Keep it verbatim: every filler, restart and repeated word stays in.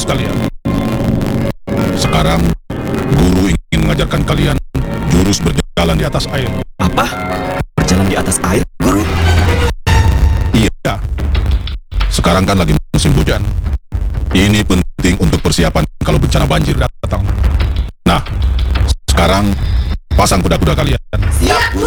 sekalian. Sekarang, guru ingin mengajarkan kalian jurus berjalan di atas air. Apa? Berjalan di atas air, guru? Iya. Sekarang kan lagi musim hujan. Ini penting untuk persiapan kalau bencana banjir datang. Nah, sekarang pasang kuda-kuda kalian. Siap, guru.